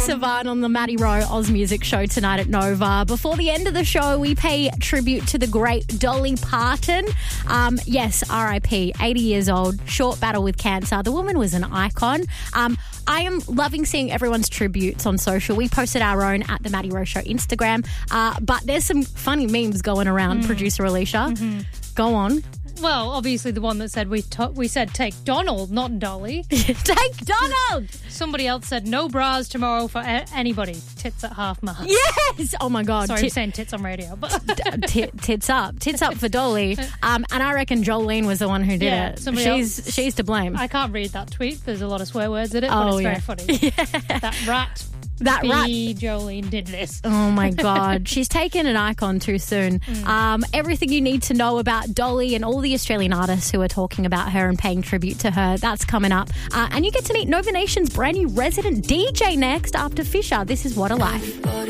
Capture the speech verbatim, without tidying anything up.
Sivan on the Maddie Rowe Oz Music Show tonight at Nova. Before the end of the show, we pay tribute to the great Dolly Parton. Um, yes, R I P, eighty years old, short battle with cancer. The woman was an icon. Um, I am loving seeing everyone's tributes on social. We posted our own at the Maddie Rowe Show Instagram. Uh, but there's some funny memes going around, mm. producer Alicia. Mm-hmm. Go on. Well, obviously the one that said we to- we said take Donald, not Dolly. Take Donald! Somebody else said no bras tomorrow for a- anybody. Tits at half mast. Yes! Oh, my God. Sorry, T- I'm saying tits on radio. But t- tits up. Tits up for Dolly. Um, and I reckon Jolene was the one who did yeah, it. She's else. She's to blame. I can't read that tweet. There's a lot of swear words in it, oh, but it's yeah. very funny. Yeah. That rat... That B. rat. Jolene did this. Oh, my God. She's taken an icon too soon. Mm. Um, everything you need to know about Dolly and all the Australian artists who are talking about her and paying tribute to her, that's coming up. Uh, and you get to meet Nova Nation's brand new resident D J next after Fisher. This is What a Life.